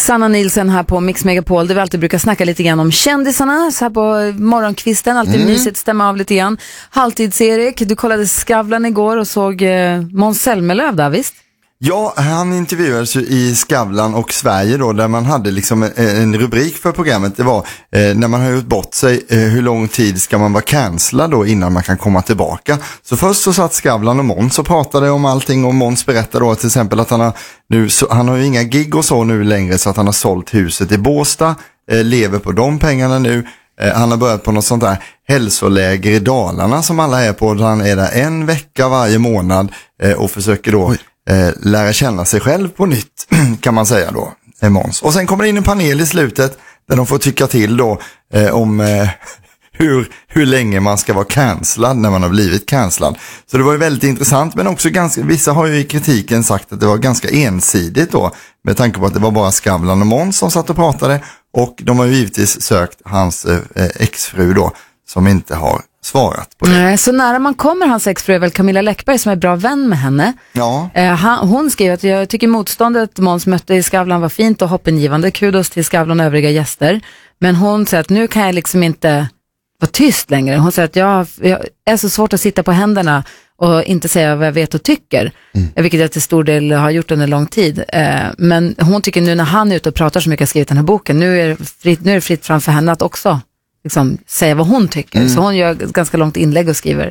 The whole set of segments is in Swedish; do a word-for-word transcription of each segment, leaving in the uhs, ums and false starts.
Sanna Nilsson här på Mix Megapol, där vi alltid brukar snacka lite grann om kändisarna så här på morgonkvisten, alltid mm. mysigt, stämma av lite grann. Halvtids-Erik, du kollade Skavlan igår och såg eh, Måns Zelmerlöw där, visst? Ja, han intervjuades ju i Skavlan och Sverige då, där man hade liksom en, en rubrik för programmet. Det var eh, när man har gjort bort sig, eh, hur lång tid ska man vara cancellad då innan man kan komma tillbaka. Så först så satt Skavlan och Måns och pratade om allting, och Måns berättade då till exempel att han har nu, så, han har ju inga gig och så nu längre, så att han har sålt huset i Båstad, eh, lever på de pengarna nu. Eh, han har börjat på något sånt där hälsoläger i Dalarna som alla är på, där han är där en vecka varje månad eh, och försöker då Oj. Eh, lära känna sig själv på nytt, kan man säga då, eh, Måns. Och sen kommer det in en panel i slutet där de får tycka till då eh, om eh, hur, hur länge man ska vara cancellad när man har blivit cancellad. Så det var ju väldigt intressant, men också ganska, vissa har ju i kritiken sagt att det var ganska ensidigt då, med tanke på att det var bara Skavlan och Måns som satt och pratade, och de har ju givetvis sökt hans eh, exfru då, som inte har svarat på det. Nej, så nära man kommer hans exfru är väl Camilla Läckberg som är bra vän med henne. Ja. Eh, han, hon skriver att jag tycker motståndet Måns mötte i Skavlan var fint och hoppingivande. Kudos till Skavlan och övriga gäster. Men hon säger att nu kan jag liksom inte vara tyst längre. Hon säger att jag, jag är så svårt att sitta på händerna och inte säga vad jag vet och tycker. Mm. Vilket jag till stor del har gjort under lång tid. Eh, men hon tycker nu när han är ute och pratar så mycket, har skrivit den här boken, nu är, det fritt, nu är det fritt framför henne att också liksom säga vad hon tycker. Mm. Så hon gör ett ganska långt inlägg och skriver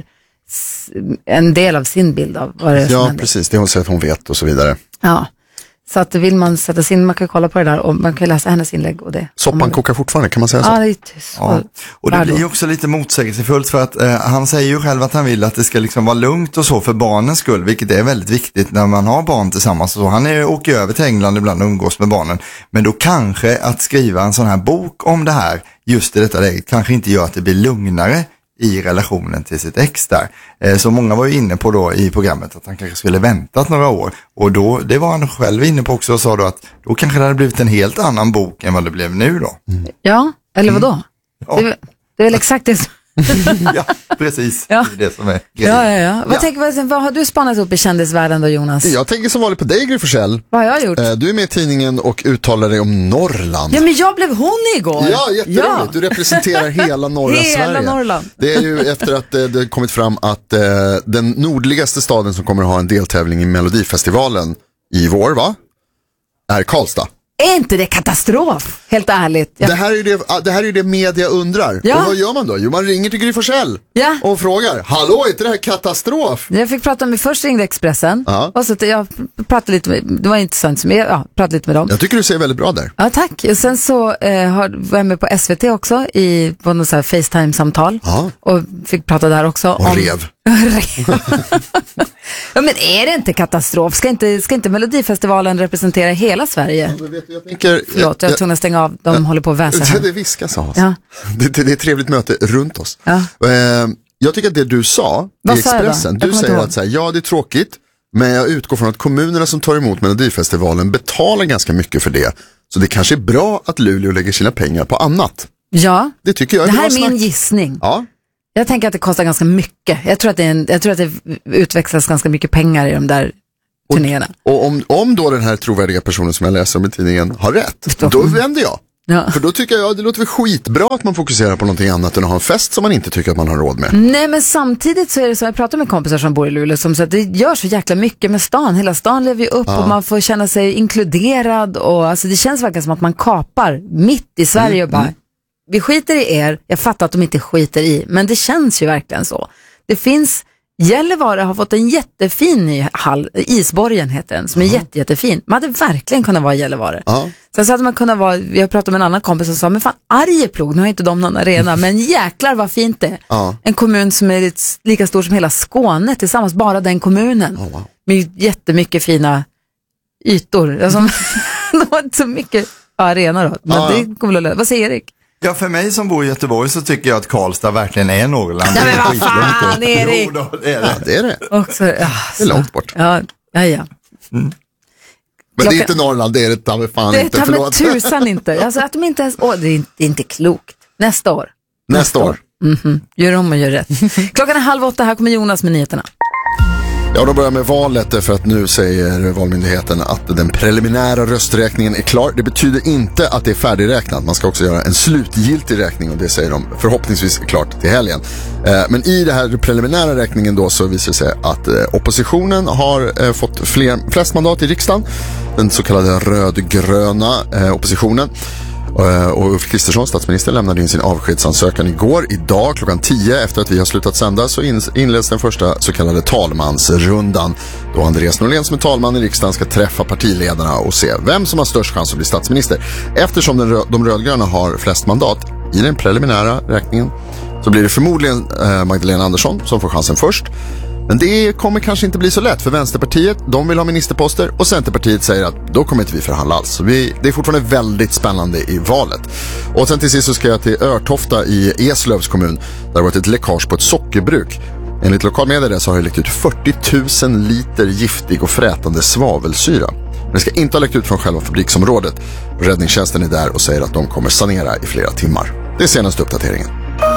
en del av sin bild av vad det är som Ja, händer. precis. Det hon säger att hon vet och så vidare. Ja, så att vill man sätta sig in, man kan kolla på det där och man kan läsa hennes inlägg och det. Soppan kokar fortfarande, kan man säga så? Ja, det är tyst. Ja. Och det blir ju också lite motsägelsefullt, för att eh, han säger ju själv att han vill att det ska liksom vara lugnt och så för barnens skull, vilket är väldigt viktigt när man har barn tillsammans. Så han är, åker över till England ibland och umgås med barnen. Men då kanske att skriva en sån här bok om det här just i detta läget kanske inte gör att det blir lugnare i relationen till sitt ex där. Eh, så många var ju inne på då i programmet att han kanske skulle väntat några år. Och då, det var han själv inne på också, och sa då att då kanske det hade blivit en helt annan bok än vad det blev nu då. Mm. Ja, eller vadå? Mm. Ja. Det, det är väl exakt det som... Ja, precis. Ja. Det är det som är grejen. Ja, ja, ja. Vad, ja. Tänker, vad, vad har du spanat upp i kändisvärlden då, Jonas? Jag tänker som vanligt på dig, Gry Forssell. Vad har jag gjort? Du är med i tidningen och uttalar dig om Norrland. Ja, men jag blev hon igår. Ja, jätteroligt. Ja. Du representerar hela norra hela Sverige. Norrland. Det är ju efter att det har kommit fram att eh, den nordligaste staden som kommer att ha en deltävling i Melodifestivalen i vår, va? Är Karlstad. Är inte det katastrof? Helt ärligt. Jag... Det här är ju det, det här är ju det media undrar. Ja. Och vad gör man då? Jo, man ringer till Gry Forssell ja. och frågar, hallå, är inte det här katastrof? Jag fick prata med, först ringde Expressen. Ja. Och så jag pratade lite med, det var intressant, men jag ja, pratade lite med dem. Jag tycker du ser väldigt bra där. Ja, tack. Och sen så eh, var jag med på S V T också i, på något så här FaceTime-samtal. Ja. Och fick prata där också. Och om... rev. Ja, men är det inte katastrof? Ska inte, ska inte Melodifestivalen representera hela Sverige? Ja, vet, jag tänker, Förlåt, jag var tvungen att stänga av. De ja, håller på att väsa här. Det viskas av oss. Ja. Det, det, det är ett trevligt möte runt oss. Ja. Eh, jag tycker att det du sa Vad i sa Expressen, du säger att så här, ja, det är tråkigt, men jag utgår från att kommunerna som tar emot Melodifestivalen betalar ganska mycket för det. Så det kanske är bra att Luleå lägger sina pengar på annat. Ja, det tycker jag. Det här är snack. min gissning. Ja. Jag tänker att det kostar ganska mycket. Jag tror att det, är en, jag tror att det utväxlas ganska mycket pengar i de där turnéerna. Och, och om, om då den här trovärdiga personen som jag läser om i tidningen har rätt, då vänder jag. Ja. För då tycker jag, det låter väl skitbra att man fokuserar på någonting annat än att ha en fest som man inte tycker att man har råd med. Nej, men samtidigt så är det så, jag pratar med kompisar som bor i Luleå som säger att det gör så jäkla mycket med stan. Hela stan lever ju upp ja. och man får känna sig inkluderad och alltså det känns verkligen som att man kapar mitt i Sverige mm. och bara mm. vi skiter i er, jag fattar att de inte skiter i, men det känns ju verkligen så. Det finns, Gällivare har fått en jättefin ny hall, Isborgen heter den, som är uh-huh. jätte, jättefin. Man hade verkligen kunnat vara i Gällivare. Uh-huh. Sen så hade man kunnat vara, jag pratade med en annan kompis som sa, men fan Arjeplog, nu har inte de någon arena, men jäklar vad fint det är. Uh-huh. En kommun som är lika stor som hela Skåne tillsammans, bara den kommunen. Uh-huh. Med jättemycket fina ytor. Alltså, de har inte så mycket arena då, men uh-huh. det kommer att lösa. Vad säger Erik? Ja, för mig som bor i Göteborg så tycker jag att Karlstad verkligen är Norrland. Ja, men vad fan, Erik! Jo, då, det är det. Ja, det är det. Också, ja, det är långt bort. Ja, ja, ja. Mm. Men Klockan... det är inte Norrland, det är det ta fan det inte, ta förlåt. Det tusan inte. Alltså att de inte ens, åh, det, är inte, det är inte klokt. Nästa år. Nästa, Nästa år. år. Mm-hmm. Gör om och gör rätt. Klockan är halv åtta, här kommer Jonas med nyheterna. Ja, då börjar med valet, för att nu säger Valmyndigheten att den preliminära rösträkningen är klar. Det betyder inte att det är färdigräknat. Man ska också göra en slutgiltig räkning, och det säger de förhoppningsvis är klart till helgen. Men i det här preliminära räkningen då så visar det sig att oppositionen har fått fler, flest mandat i riksdagen. Den så kallade rödgröna oppositionen. Och Ulf Kristersson, statsminister, lämnade in sin avskedsansökan igår. Idag klockan tio, efter att vi har slutat sända, så inleds den första så kallade talmansrundan, då Andreas Norlén som är talman i riksdagen ska träffa partiledarna och se vem som har störst chans att bli statsminister. Eftersom den rö- de rödgröna har flest mandat i den preliminära räkningen, så blir det förmodligen eh, Magdalena Andersson som får chansen först. Men det kommer kanske inte bli så lätt, för Vänsterpartiet, de vill ha ministerposter, och Centerpartiet säger att då kommer inte vi förhandla alls. Så vi, det är fortfarande väldigt spännande i valet. Och sen till sist så ska jag till Örtofta i Eslövs kommun. Där har varit ett läckage på ett sockerbruk. Enligt lokalmedier så har det läckt ut fyrtio tusen liter giftig och frätande svavelsyra. Men det ska inte ha läckt ut från själva fabriksområdet. Räddningstjänsten är där och säger att de kommer sanera i flera timmar. Det är senaste uppdateringen.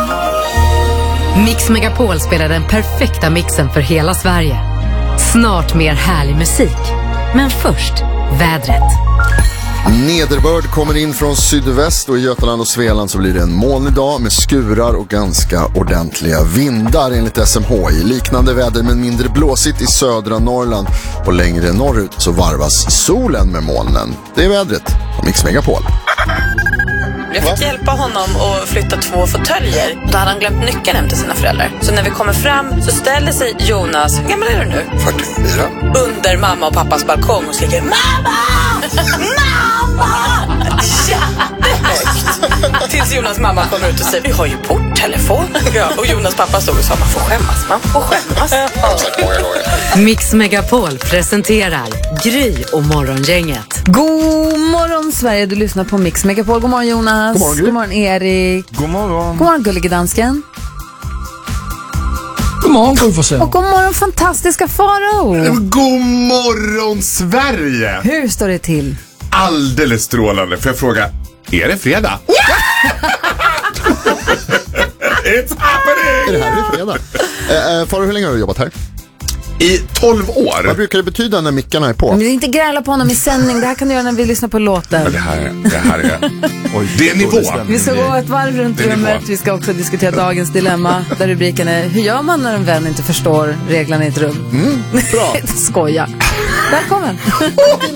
Mix Megapol spelar den perfekta mixen för hela Sverige. Snart mer härlig musik. Men först, vädret. Nederbörd kommer in från sydväst, och i Götaland och Svealand så blir det en molnig dag med skurar och ganska ordentliga vindar enligt S M H I. Liknande väder men mindre blåsigt i södra Norrland, och längre norrut så varvas solen med molnen. Det är vädret på Mix Megapol. Jag fick hjälpa honom att flytta två fåtöljer. Då hade han glömt nyckeln hem till sina föräldrar. Så när vi kommer fram så ställer sig Jonas, hur gammal är du nu? fyrtiofyra. Under mamma och pappas balkong och skriker mamma! Mamma! Jättehögt. Tills Jonas mamma kommer ut och säger, vi har ju porttelefon. Ja, och Jonas pappa stod och sa, man får skämmas, man får skämmas. Mix Megapol presenterar Gry och Morgongänget. God morgon Sverige, du lyssnar på Mix Megapol. God morgon Jonas. God morgon, God morgon Erik. God morgon. God morgon gullige dansken. God morgon Gry Forssell. Och god morgon fantastiska Faro. God morgon Sverige! Hur står det till? Alldeles strålande. Får jag fråga, är det fredag? It's happening! Är det här är fredag? Eh, Faro, hur länge har du jobbat här? I tolv år. Vad brukar det betyda när mickarna är på? Men det är inte gräla på honom i sändning. Det här kan du göra när vi lyssnar på låten. Det här, det här är... Oj, det är nivå. Vi ska gå ett varv runt rummet. Vi ska också diskutera dagens dilemma. Där rubriken är, hur gör man när en vän inte förstår reglerna i ett rum? Mm, bra. Skoja. Välkommen.